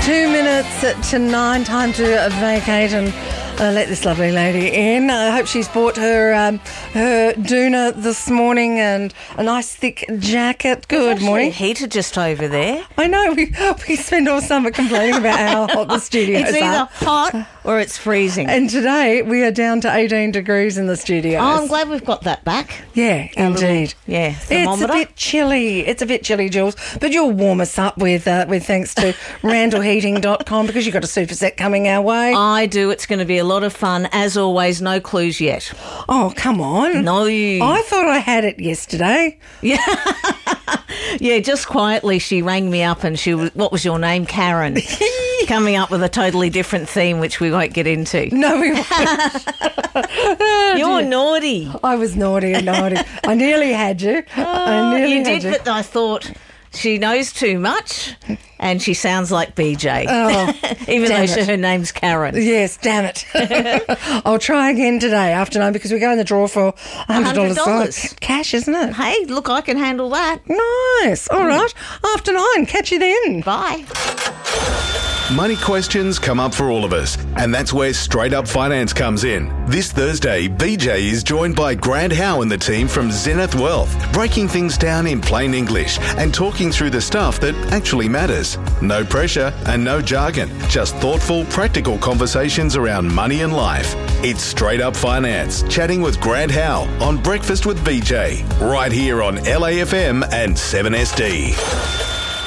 2 minutes to 9, time to vacate and let this lovely lady in. I hope she's bought her doona this morning and a nice thick jacket. Good morning. Heater just over there. I know, we spend all summer complaining about how hot the studio is. It's either hot or it's freezing. And today we are down to 18 degrees in the studio. Oh, I'm glad we've got that back. Yeah, indeed. Thermometer. It's a bit chilly, Jules. But you'll warm us up with thanks to randallheating.com because you've got a super set coming our way. I do. It's going to be a lot of fun. As always, no clues yet. Oh, come on. No. I thought I had it yesterday. Yeah. Yeah, just quietly she rang me up and she was, what was your name? Karen. Coming up with a totally different theme, which we won't get into. No, we won't. You're naughty. I was naughty. I nearly had you. You did, but I thought she knows too much and she sounds like BJ. Oh, even though her name's Karen. Yes, damn it. I'll try again today afternoon because we go in the draw for $100. Cash, isn't it? Hey, look, I can handle that. Nice. All right. After 9. Catch you then. Bye. Money questions come up for all of us, and that's where Straight Up Finance comes in. This Thursday, BJ is joined by Grant Howe and the team from Zenith Wealth, breaking things down in plain English and talking through the stuff that actually matters. No pressure and no jargon, just thoughtful, practical conversations around money and life. It's Straight Up Finance, chatting with Grant Howe on Breakfast with BJ, right here on LAFM and 7SD.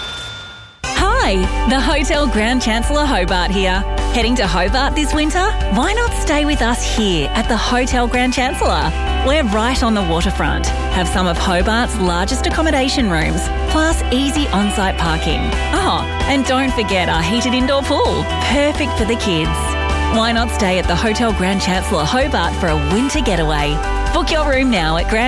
Hi, the Hotel Grand Chancellor Hobart here. Heading to Hobart this winter? Why not stay with us here at the Hotel Grand Chancellor? We're right on the waterfront, have some of Hobart's largest accommodation rooms, plus easy on-site parking. Oh, and don't forget our heated indoor pool, perfect for the kids. Why not stay at the Hotel Grand Chancellor Hobart for a winter getaway? Book your room now at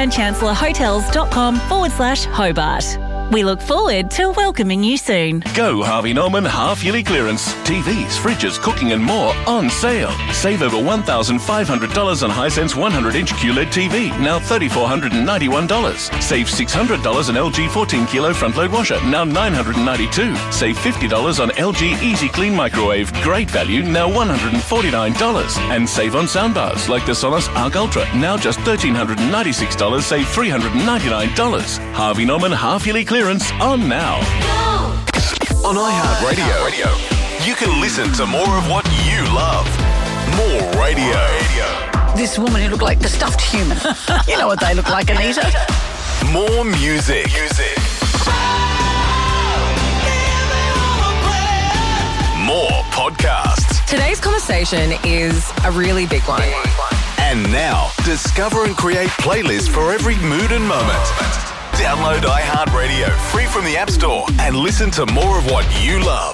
grandchancellorhotels.com/Hobart. We look forward to welcoming you soon. Go Harvey Norman half-yearly clearance. TVs, fridges, cooking and more on sale. Save over $1,500 on Hisense 100-inch QLED TV, now $3,491. Save $600 on LG 14-kilo front-load washer, now $992. Save $50 on LG Easy Clean microwave, great value, now $149. And save on soundbars like the Sonos Arc Ultra, now just $1,396, save $399. Harvey Norman half-yearly clearance on now. On iHeartRadio, you can listen to more of what you love. More radio. This woman who looked like the stuffed human. You know what they look like, Anita. More music. More podcasts. Today's conversation is a really big one. And now, discover and create playlists for every mood and moment. Download iHeartRadio free from the App Store and listen to more of what you love.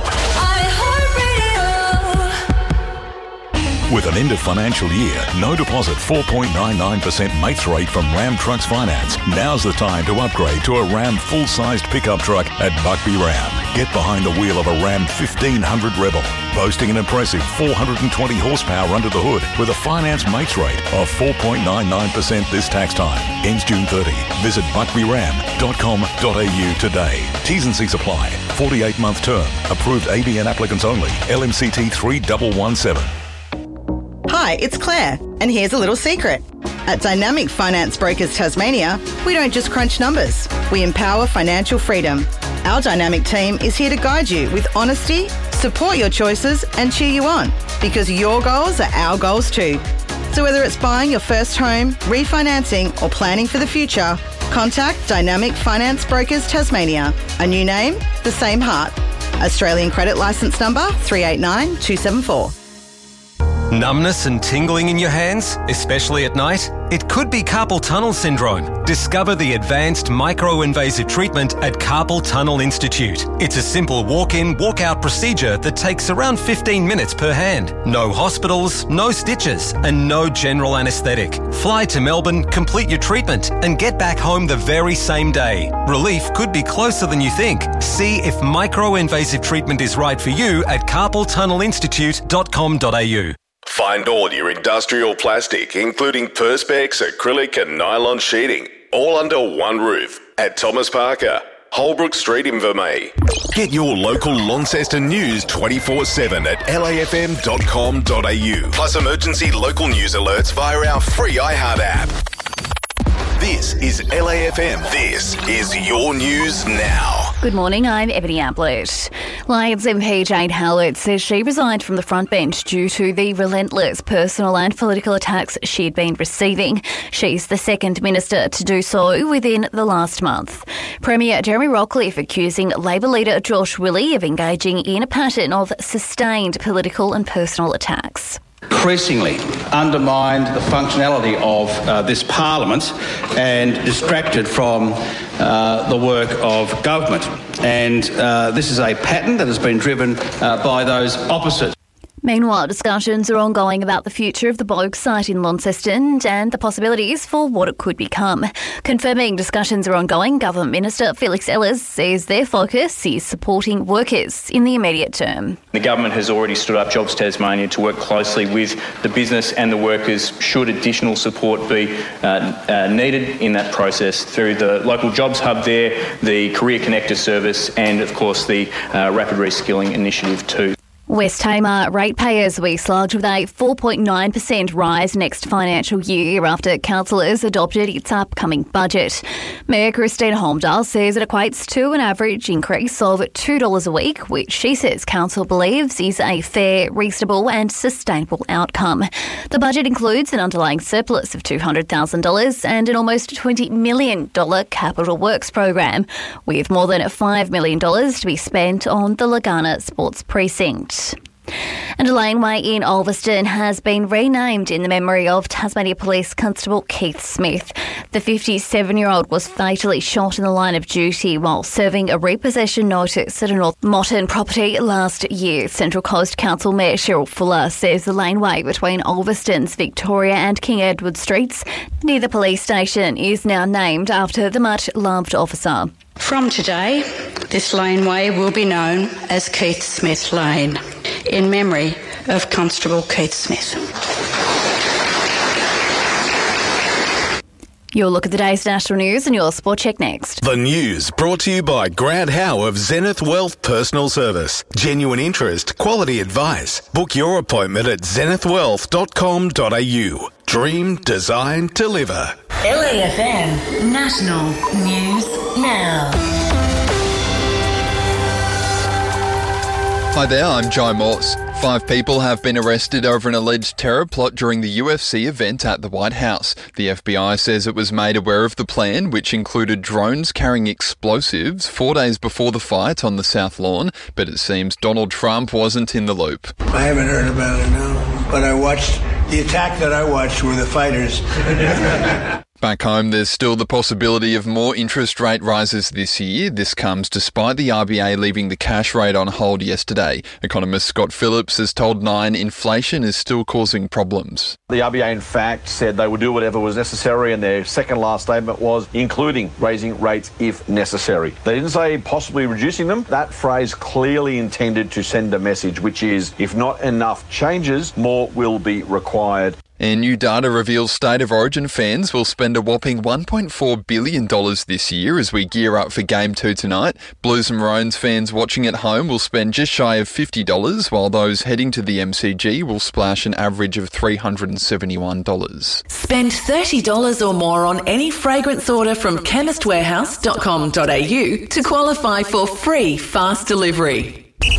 With an end of financial year, no deposit 4.99% mates rate from Ram Trucks Finance. Now's the time to upgrade to a Ram full-sized pickup truck at Buckby Ram. Get behind the wheel of a Ram 1500 Rebel, boasting an impressive 420 horsepower under the hood with a finance mates rate of 4.99% this tax time. Ends June 30. Visit buckbyram.com.au today. T's and C's apply. 48-month term. Approved ABN applicants only. LMCT 3117. Hi, it's Claire, and here's a little secret. At Dynamic Finance Brokers Tasmania, we don't just crunch numbers, we empower financial freedom. Our dynamic team is here to guide you with honesty, support your choices, and cheer you on, because your goals are our goals too. So whether it's buying your first home, refinancing, or planning for the future, contact Dynamic Finance Brokers Tasmania. A new name, the same heart. Australian credit licence number 389274. Numbness and tingling in your hands, especially at night? It could be carpal tunnel syndrome. Discover the advanced micro-invasive treatment at Carpal Tunnel Institute. It's a simple walk-in, walk-out procedure that takes around 15 minutes per hand. No hospitals, no stitches, and no general anaesthetic. Fly to Melbourne, complete your treatment, and get back home the very same day. Relief could be closer than you think. See if micro-invasive treatment is right for you at carpaltunnelinstitute.com.au. Find all your industrial plastic, including Perspex, acrylic and nylon sheeting, all under one roof at Thomas Parker. Holbrook Street, Invermay. Get your local Launceston news 24/7 at lafm.com.au. Plus emergency local news alerts via our free iHeart app. This is LAFM. This is your news now. Good morning, I'm Ebony Ablett. Lions MP Jane Howard says she resigned from the front bench due to the relentless personal and political attacks she'd been receiving. She's the second minister to do so within the last month. Premier Jeremy Rockliff accusing Labor leader Josh Willey of engaging in a pattern of sustained political and personal attacks. Increasingly undermined the functionality of this parliament and distracted from the work of government. And this is a pattern that has been driven by those opposite. Meanwhile, discussions are ongoing about the future of the Bogue site in Launceston and the possibilities for what it could become. Confirming discussions are ongoing, Government Minister Felix Ellis says their focus is supporting workers in the immediate term. The government has already stood up Jobs Tasmania to work closely with the business and the workers should additional support be needed in that process through the local jobs hub there, the Career Connector service and, of course, the Rapid Reskilling Initiative too. West Tamar ratepayers will be slugged with a 4.9% rise next financial year after councillors adopted its upcoming budget. Mayor Christina Holmdal says it equates to an average increase of $2 a week, which she says council believes is a fair, reasonable and sustainable outcome. The budget includes an underlying surplus of $200,000 and an almost $20 million capital works program, with more than $5 million to be spent on the Lagana Sports Precinct. And a laneway in Ulverston has been renamed in the memory of Tasmania Police Constable Keith Smith. The 57-year-old was fatally shot in the line of duty while serving a repossession notice at a North Motton property last year. Central Coast Council Mayor Cheryl Fuller says the laneway between Ulverston's Victoria and King Edward Streets near the police station is now named after the much-loved officer. From today, this laneway will be known as Keith Smith Lane, in memory of Constable Keith Smith. You'll look at the day's national news and your sport check next. The news brought to you by Grant Howe of Zenith Wealth Personal Service. Genuine interest, quality advice. Book your appointment at zenithwealth.com.au. Dream, design, deliver. LAFM National News Now. Hi there, I'm Joe Morse. 5 people have been arrested over an alleged terror plot during the UFC event at the White House. The FBI says it was made aware of the plan, which included drones carrying explosives 4 days before the fight on the South Lawn, but it seems Donald Trump wasn't in the loop. I haven't heard about it, no, but I watched the attack that I watched were the fighters. Back home, there's still the possibility of more interest rate rises this year. This comes despite the RBA leaving the cash rate on hold yesterday. Economist Scott Phillips has told Nine inflation is still causing problems. The RBA, in fact, said they would do whatever was necessary, and their second last statement was including raising rates if necessary. They didn't say possibly reducing them. That phrase clearly intended to send a message, which is if not enough changes, more will be required. And new data reveals State of Origin fans will spend a whopping $1.4 billion this year as we gear up for Game 2 tonight. Blues and Maroons fans watching at home will spend just shy of $50, while those heading to the MCG will splash an average of $371. Spend $30 or more on any fragrance order from chemistwarehouse.com.au to qualify for free fast delivery.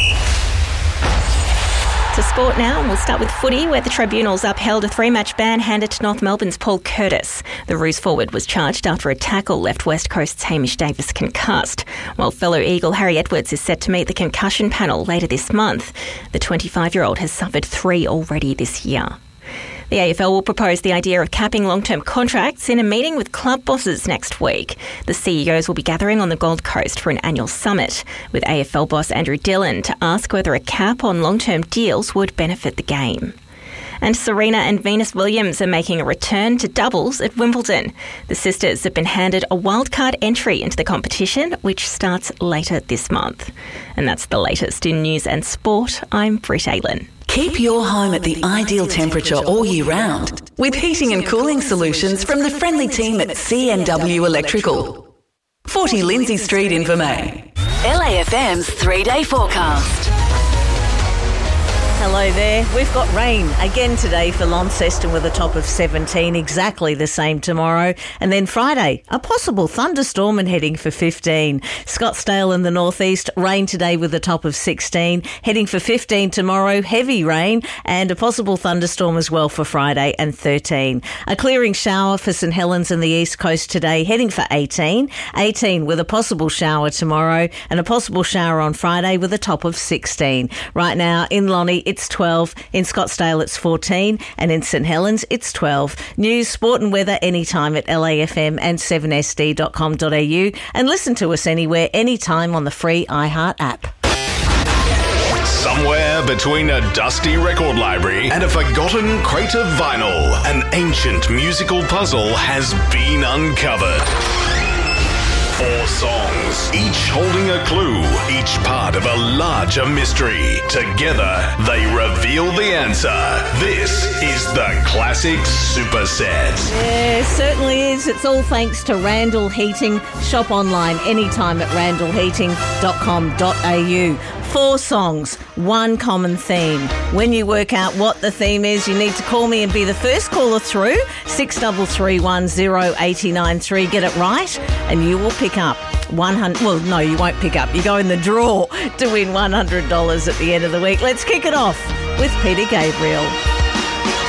To sport now, and we'll start with footy, where the tribunals upheld a 3-match ban handed to North Melbourne's Paul Curtis. The Roos forward was charged after a tackle left West Coast's Hamish Davis concussed, while fellow Eagle Harry Edwards is set to meet the concussion panel later this month. The 25-year-old has suffered 3 already this year. The AFL will propose the idea of capping long-term contracts in a meeting with club bosses next week. The CEOs will be gathering on the Gold Coast for an annual summit, with AFL boss Andrew Dillon to ask whether a cap on long-term deals would benefit the game. And Serena and Venus Williams are making a return to doubles at Wimbledon. The sisters have been handed a wildcard entry into the competition, which starts later this month. And that's the latest in news and sport. I'm Britt Aylen. Keep your home at the ideal temperature all year round with heating and cooling solutions from the friendly team at CNW Electrical. 40 Lindsay Street, Invermay. LAFM's 3-day forecast. Hello there. We've got rain again today for Launceston with a top of 17, exactly the same tomorrow. And then Friday, a possible thunderstorm and heading for 15. Scottsdale in the northeast, rain today with a top of 16, heading for 15 tomorrow, heavy rain and a possible thunderstorm as well for Friday and 13. A clearing shower for St Helens in the east coast today, heading for 18. 18 with a possible shower tomorrow and a possible shower on Friday with a top of 16. Right now in Lonnie, it's 12. In Scottsdale, it's 14. And in St Helens, it's 12. News, sport and weather anytime at LAFM and 7sd.com.au. And listen to us anywhere, anytime on the free iHeart app. Somewhere between a dusty record library and a forgotten crate of vinyl, an ancient musical puzzle has been uncovered. 4 songs, each holding a clue, each part of a larger mystery. Together, they reveal the answer. This is the Classic Superset. Yeah, certainly is. It's all thanks to Randall Heating. Shop online anytime at randallheating.com.au. 4 songs, 1 common theme. When you work out what the theme is, you need to call me and be the first caller through. 63310893. Get it right and you will pick up 100. Well, no, you won't pick up. You go in the draw to win $100 at the end of the week. Let's kick it off with Peter Gabriel.